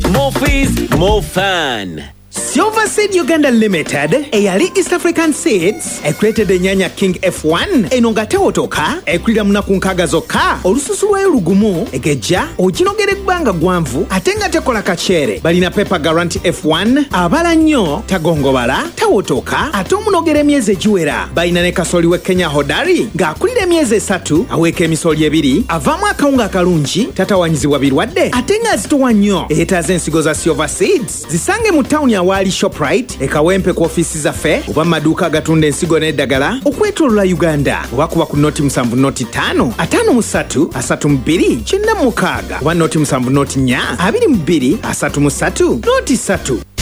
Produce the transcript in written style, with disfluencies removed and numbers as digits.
More fees, more fun. Silver Seed Uganda Limited, eyali East African Seeds, ekulетede ennyanya King F1, eno nga tewotoka, ekulira munaku nkaaga zokka, olususu lwayo lugumu, egejja, oginogera ebbanga gwanvu, ate nga tekola kaceere. Balina Pepper Guarantee F1, abala nnyo, tagongobala, tawotoka, ate omunogera emyezi egiwera. Balina ne kasooli we Kenya Hodari, ng'akulira emyezi 3, aweeka emisooli 2, avaamu akawunga akalungi, tatawanyizibwa birwadde, ate nga azitowa nnyo. Eyeetaaza ensigo za Silver Seeds, zisange mu tawuni awali Shoprite, ekawempe ku ofiisi zaffe, oba mu maduuka agatunda ensigo n'eddagala okwetoolola Uganda, oba kuba ku noti 7 noti 5 53 32 96 oba noti 7 noti 4 22 33 noti 3.